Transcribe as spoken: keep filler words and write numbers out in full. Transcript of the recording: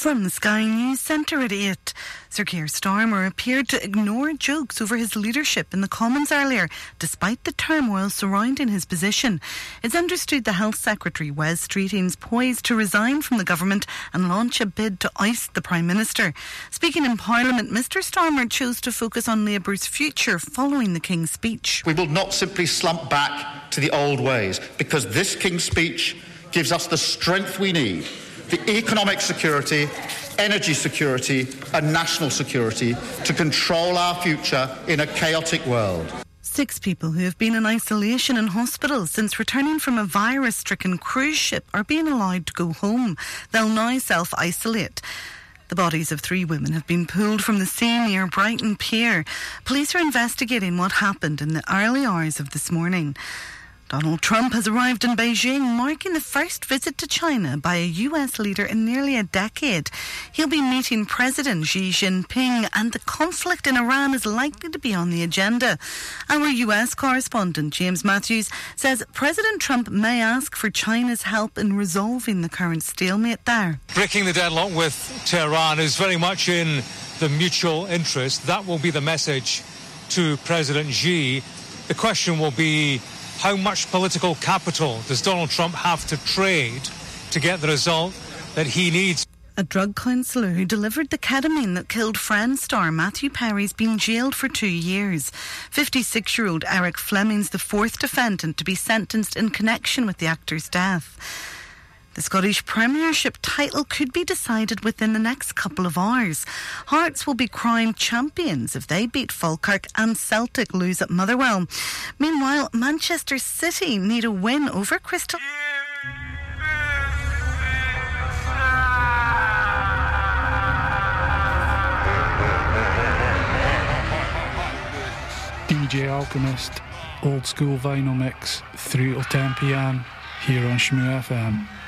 From the Sky News Centre at eight, Sir Keir Starmer appeared to ignore jokes over his leadership in the Commons earlier, despite the turmoil surrounding his position. It's understood the Health Secretary, Wes Streeting, is poised to resign from the government and launch a bid to oust the Prime Minister. Speaking in Parliament, Mr Starmer chose to focus on Labour's future following the King's speech. We will not simply slump back to the old ways, because this King's speech gives us the strength we need, the economic security, energy security and national security to control our future in a chaotic world. Six people who have been in isolation in hospital since returning from a virus-stricken cruise ship are being allowed to go home. They'll now self-isolate. The bodies of three women have been pulled from the sea near Brighton Pier. Police are investigating what happened in the early hours of this morning. Donald Trump has arrived in Beijing, marking the first visit to China by a U S leader in nearly a decade. He'll be meeting President Xi Jinping, and the conflict in Iran is likely to be on the agenda. Our U S correspondent, James Matthews, says President Trump may ask for China's help in resolving the current stalemate there. Breaking the deadlock with Tehran is very much in the mutual interest. That will be the message to President Xi. The question will be, how much political capital does Donald Trump have to trade to get the result that he needs? A drug counsellor who delivered the ketamine that killed Friends star Matthew Perry's been jailed for two years. fifty-six-year-old Eric Fleming's the fourth defendant to be sentenced in connection with the actor's death. The Scottish Premiership title could be decided within the next couple of hours. Hearts will be crowned champions if they beat Falkirk and Celtic lose at Motherwell. Meanwhile, Manchester City need a win over Crystal... D J Alchemist, old school vinyl mix, three till ten p m here on Shmoo F M.